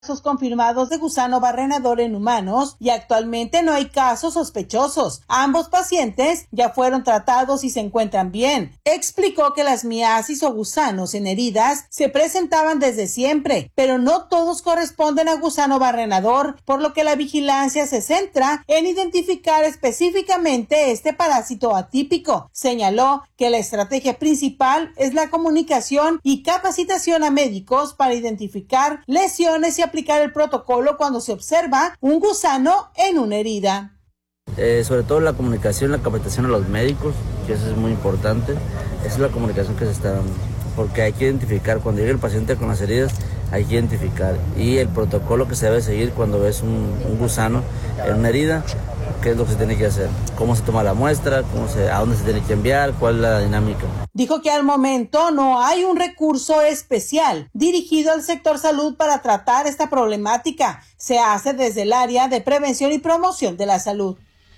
casos confirmados de gusano barrenador en humanos y actualmente no hay casos sospechosos. Ambos pacientes ya fueron tratados y se encuentran bien. Explicó que las miasis o gusanos en heridas se presentaban desde siempre, pero no todos corresponden a gusano barrenador, por lo que la vigilancia se centra en identificar específicamente este parásito atípico. Señaló que la estrategia principal es la comunicación y capacitación a médicos para identificar lesiones y aplicar el protocolo cuando se observa un gusano en una herida. Sobre todo la comunicación, la capacitación a los médicos, que eso es muy importante. Esa es la comunicación que se está dando, porque hay que identificar, cuando llegue el paciente con las heridas, hay que identificar, y el protocolo que se debe seguir cuando ves un gusano en una herida, qué es lo que se tiene que hacer, cómo se toma la muestra, a dónde se tiene que enviar, cuál es la dinámica. Dijo que al momento no hay un recurso especial dirigido al sector salud para tratar esta problemática. Se hace desde el área de prevención y promoción de la salud.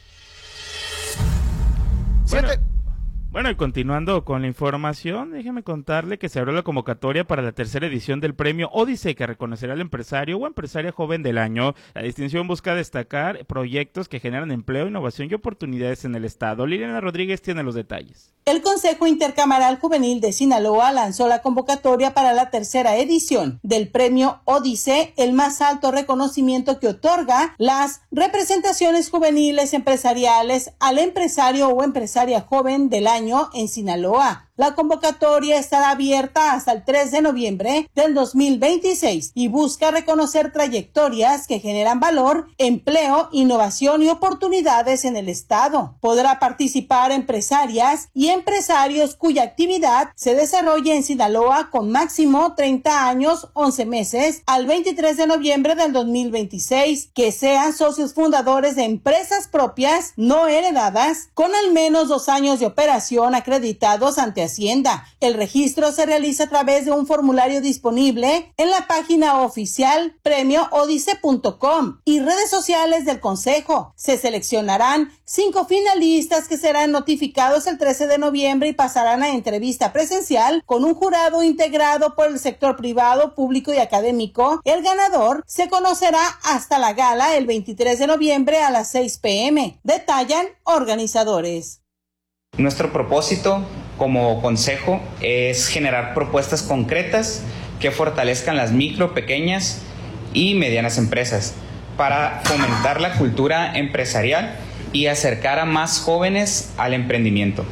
Bueno, y continuando con la información, déjeme contarle que se abrió la convocatoria para la tercera edición del premio Odisea, que reconocerá al empresario o empresaria joven del año. La distinción busca destacar proyectos que generan empleo, innovación y oportunidades en el estado. Liliana Rodríguez tiene los detalles. El Consejo Intercamaral Juvenil de Sinaloa lanzó la convocatoria para la tercera edición del premio Odisea, el más alto reconocimiento que otorga las representaciones juveniles empresariales al empresario o empresaria joven del año en Sinaloa. La convocatoria estará abierta hasta el 3 de noviembre del 2026 y busca reconocer trayectorias que generan valor, empleo, innovación y oportunidades en el estado. Podrá participar empresarias y empresarios cuya actividad se desarrolle en Sinaloa con máximo 30 años, 11 meses, al 23 de noviembre del 2026, que sean socios fundadores de empresas propias no heredadas con al menos 2 años de operación acreditados ante Hacienda. El registro se realiza a través de un formulario disponible en la página oficial premioodice.com y redes sociales del Consejo. Se seleccionarán 5 finalistas que serán notificados el 13 de noviembre y pasarán a entrevista presencial con un jurado integrado por el sector privado, público y académico. El ganador se conocerá hasta la gala el 23 de noviembre a las 6 p.m. Detallan organizadores. Nuestro propósito como consejo es generar propuestas concretas que fortalezcan las micro, pequeñas y medianas empresas para fomentar la cultura empresarial y acercar a más jóvenes al emprendimiento.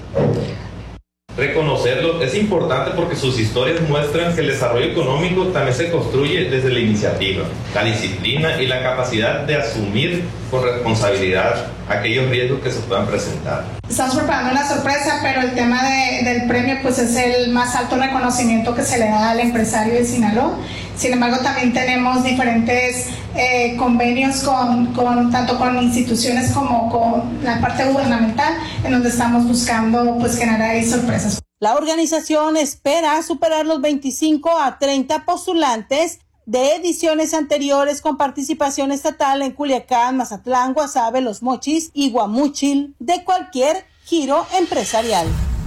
Reconocerlo es importante porque sus historias muestran que el desarrollo económico también se construye desde la iniciativa, la disciplina y la capacidad de asumir con responsabilidad aquellos riesgos que se puedan presentar. Estamos preparando una sorpresa, pero el tema del premio pues es el más alto reconocimiento que se le da al empresario de Sinaloa. Sin embargo, también tenemos diferentes convenios tanto con instituciones como con la parte gubernamental, en donde estamos buscando pues generar ahí sorpresas. La organización espera superar los 25 a 30 postulantes de ediciones anteriores con participación estatal en Culiacán, Mazatlán, Guasave, Los Mochis y Guamúchil de cualquier giro empresarial.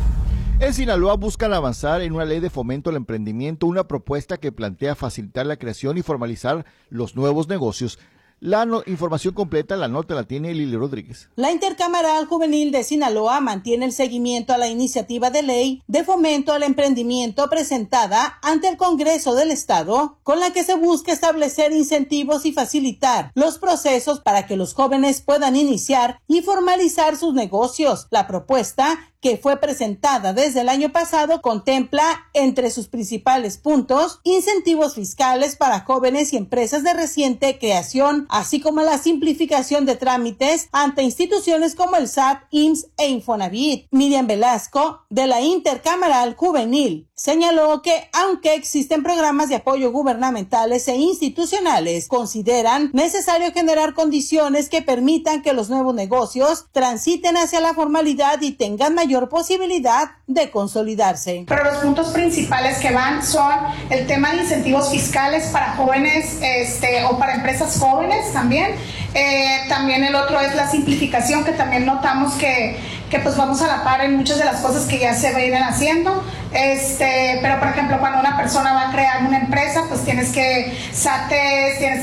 En Sinaloa buscan avanzar en una ley de fomento al emprendimiento, una propuesta que plantea facilitar la creación y formalizar los nuevos negocios. La información completa, la nota la tiene Lili Rodríguez. La Intercamaral Juvenil de Sinaloa mantiene el seguimiento a la iniciativa de ley de fomento al emprendimiento presentada ante el Congreso del Estado, con la que se busca establecer incentivos y facilitar los procesos para que los jóvenes puedan iniciar y formalizar sus negocios. La propuesta, que fue presentada desde el año pasado, contempla entre sus principales puntos incentivos fiscales para jóvenes y empresas de reciente creación, así como la simplificación de trámites ante instituciones como el SAT, IMSS e Infonavit. Miriam Velasco, de la Intercamaral Juvenil, señaló que aunque existen programas de apoyo gubernamentales e institucionales, consideran necesario generar condiciones que permitan que los nuevos negocios transiten hacia la formalidad y tengan mayor posibilidad de consolidarse. Pero los puntos principales que van son el tema de incentivos fiscales para jóvenes o para empresas jóvenes también. También el otro es la simplificación, que también notamos que pues vamos a la par en muchas de las cosas que ya se vienen haciendo. Pero por ejemplo, cuando una persona va a crear una empresa, pues tienes que SATES, tienes